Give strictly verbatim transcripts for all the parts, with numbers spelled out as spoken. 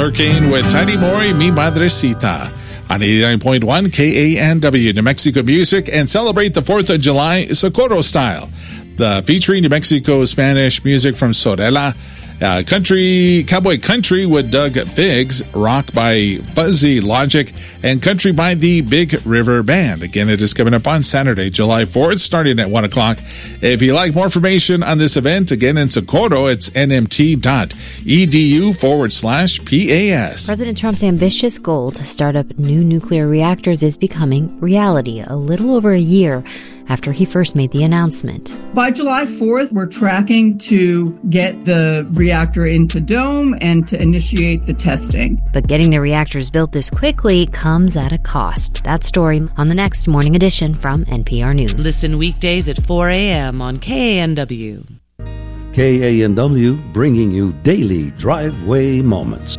Hurricane with Tiny Mori, Mi Madrecita. On eighty-nine point one K A N W, New Mexico Music, and celebrate the fourth of July Socorro style. The featuring New Mexico Spanish music from Sorella, uh, country, cowboy country with Doug Figs, rock by Fuzzy Logic, and country by the Big River Band. Again, it is coming up on Saturday, July fourth, starting at one o'clock. If you like more information on this event, again in Socorro, it's nmt.edu forward slash PAS. President Trump's ambitious goal to start up new nuclear reactors is becoming reality a little over a year after he first made the announcement. By July fourth, we're tracking to get the reactor into Dome and to initiate the testing. But getting the reactors built this quickly comes at a cost. That story on the next Morning Edition from N P R News. Listen weekdays at four a.m. on K A N W. K A N W, bringing you daily driveway moments.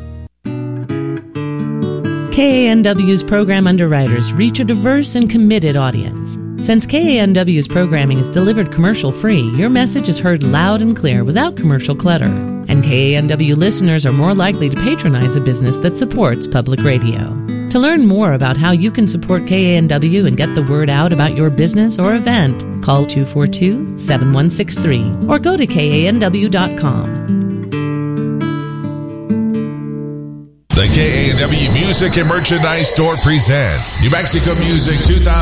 K A N W's program underwriters reach a diverse and committed audience. Since K A N W's programming is delivered commercial-free, your message is heard loud and clear without commercial clutter. And K A N W listeners are more likely to patronize a business that supports public radio. To learn more about how you can support K A N W and get the word out about your business or event, call two four two, seven one six three or go to K A N W dot com. The K A N W Music and Merchandise Store presents New Mexico Music two thousand